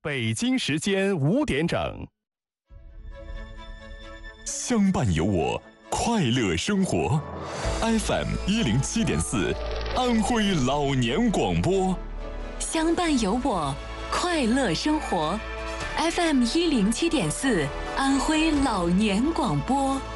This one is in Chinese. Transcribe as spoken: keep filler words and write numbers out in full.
北京时间五点整， 相伴有我，快乐生活。F M 一零七点四，安徽老年广播。 相伴有我，快乐生活。F M 一零七点四，安徽老年广播。